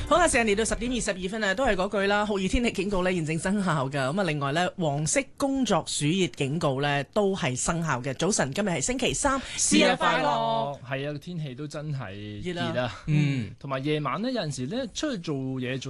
好啦，時間嚟到10:22啊，都係嗰句啦，酷熱天氣警告呢現正生效㗎。咁啊，另外呢，黃色工作暑熱警告呢都係生效嘅。早晨，今日係星期三， 節日快樂！係啊，天氣都真係熱啊，同埋夜晚呢，有陣時呢出去做嘢